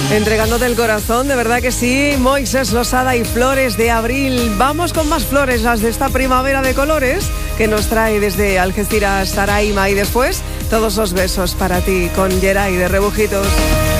Entregándote el corazón, de verdad que sí. Moisés Losada y Flores de Abril. Vamos con más flores, las de esta primavera de colores que nos trae desde Algeciras Saraima. Y después, todos los besos para ti con Geray de Rebujitos.